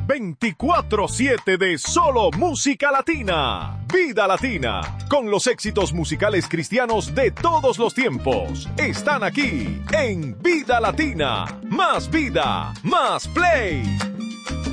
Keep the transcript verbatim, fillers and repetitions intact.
veinticuatro siete de solo música latina. Vida Latina, con los éxitos musicales cristianos de todos los tiempos. Están aquí en Vida Latina. Más vida, más play.